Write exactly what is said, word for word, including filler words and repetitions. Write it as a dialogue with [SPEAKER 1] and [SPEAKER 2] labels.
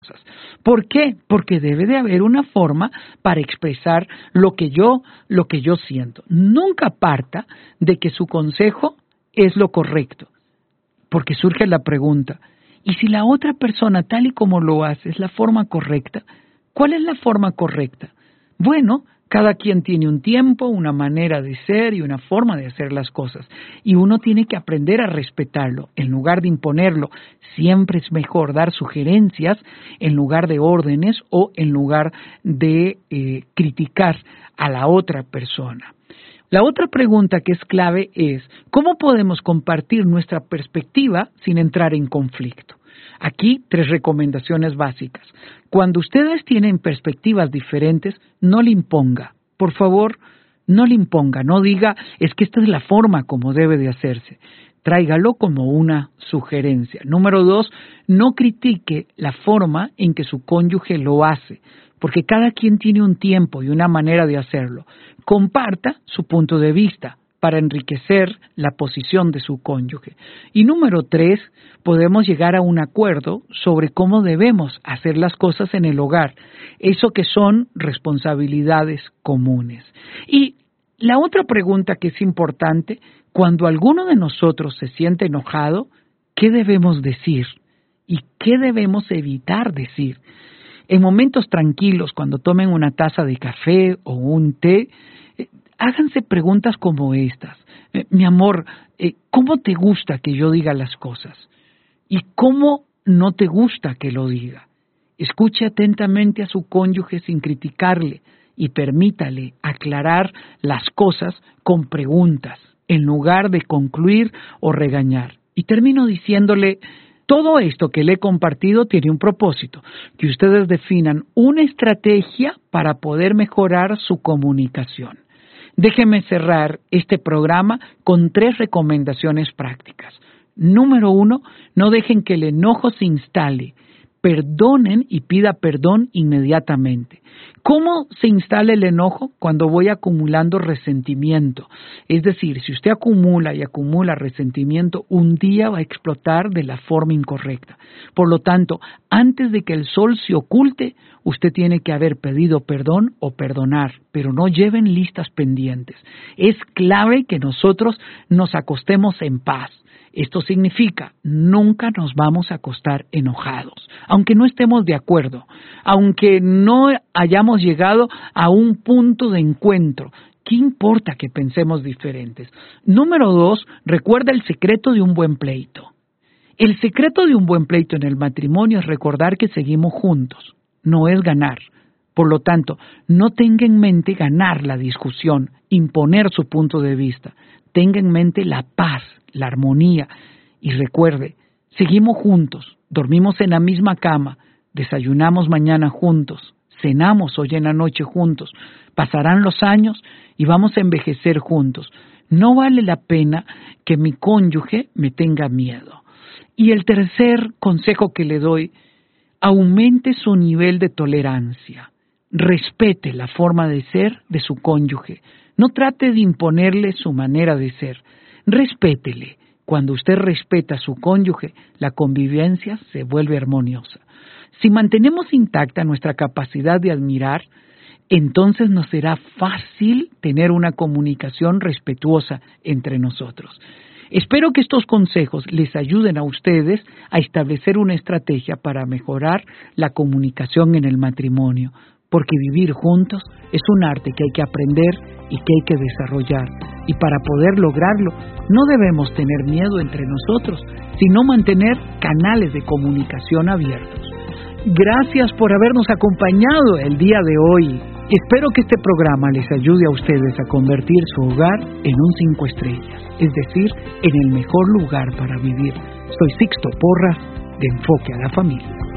[SPEAKER 1] ¿Por qué? Porque debe de haber una forma para expresar lo que yo, lo que yo siento. Nunca parta de que su consejo es lo correcto, porque surge la pregunta, ¿y si la otra persona tal y como lo hace es la forma correcta? ¿Cuál es la forma correcta? Bueno, cada quien tiene un tiempo, una manera de ser y una forma de hacer las cosas. Y uno tiene que aprender a respetarlo en lugar de imponerlo. Siempre es mejor dar sugerencias en lugar de órdenes o en lugar de eh, criticar a la otra persona. La otra pregunta que es clave es, ¿cómo podemos compartir nuestra perspectiva sin entrar en conflicto? Aquí tres recomendaciones básicas. Cuando ustedes tienen perspectivas diferentes, no le imponga. Por favor, no le imponga. No diga, es que esta es la forma como debe de hacerse. Tráigalo como una sugerencia. Número dos, no critique la forma en que su cónyuge lo hace, porque cada quien tiene un tiempo y una manera de hacerlo. Comparta su punto de vista para enriquecer la posición de su cónyuge. Y número tres, podemos llegar a un acuerdo sobre cómo debemos hacer las cosas en el hogar, eso que son responsabilidades comunes. Y la otra pregunta que es importante, cuando alguno de nosotros se siente enojado, ¿qué debemos decir? ¿Y qué debemos evitar decir? En momentos tranquilos, cuando tomen una taza de café o un té, eh, háganse preguntas como estas. Eh, mi amor, eh, ¿cómo te gusta que yo diga las cosas? ¿Y cómo no te gusta que lo diga? Escuche atentamente a su cónyuge sin criticarle y permítale aclarar las cosas con preguntas en lugar de concluir o regañar. Y termino diciéndole, todo esto que le he compartido tiene un propósito, que ustedes definan una estrategia para poder mejorar su comunicación. Déjenme cerrar este programa con tres recomendaciones prácticas. Número uno, no dejen que el enojo se instale. Perdonen y pida perdón inmediatamente. ¿Cómo se instala el enojo? Cuando voy acumulando resentimiento. Es decir, si usted acumula y acumula resentimiento, un día va a explotar de la forma incorrecta. Por lo tanto, antes de que el sol se oculte, usted tiene que haber pedido perdón o perdonar, pero no lleven listas pendientes. Es clave que nosotros nos acostemos en paz. Esto significa, nunca nos vamos a acostar enojados, aunque no estemos de acuerdo, aunque no hayamos llegado a un punto de encuentro. ¿Qué importa que pensemos diferentes? Número dos, recuerda el secreto de un buen pleito. El secreto de un buen pleito en el matrimonio es recordar que seguimos juntos, no es ganar. Por lo tanto, no tenga en mente ganar la discusión, imponer su punto de vista. Tenga en mente la paz, la armonía. Y recuerde, seguimos juntos, dormimos en la misma cama, desayunamos mañana juntos, cenamos hoy en la noche juntos, pasarán los años y vamos a envejecer juntos. No vale la pena que mi cónyuge me tenga miedo. Y el tercer consejo que le doy, aumente su nivel de tolerancia. Respete la forma de ser de su cónyuge. No trate de imponerle su manera de ser. Respétele. Cuando usted respeta a su cónyuge, la convivencia se vuelve armoniosa. Si mantenemos intacta nuestra capacidad de admirar, entonces nos será fácil tener una comunicación respetuosa entre nosotros. Espero que estos consejos les ayuden a ustedes a establecer una estrategia para mejorar la comunicación en el matrimonio, porque vivir juntos es un arte que hay que aprender y que hay que desarrollar. Y para poder lograrlo, no debemos tener miedo entre nosotros, sino mantener canales de comunicación abiertos. Gracias por habernos acompañado el día de hoy. Espero que este programa les ayude a ustedes a convertir su hogar en un cinco estrellas, es decir, en el mejor lugar para vivir. Soy Sixto Porras, de Enfoque a la Familia.